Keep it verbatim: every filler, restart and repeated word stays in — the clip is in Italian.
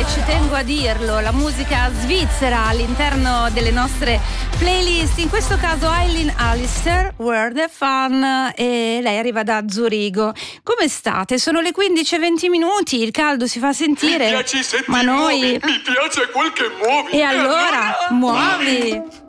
ci tengo a dirlo, la musica svizzera all'interno delle nostre playlist, in questo caso Eileen Allister, World of Fun, e lei arriva da Zurigo. Come state? Sono le quindici e venti minuti, il caldo si fa sentire, mi piaci se ma ti noi... muovi, mi piace quel che muovi. E allora, muovi!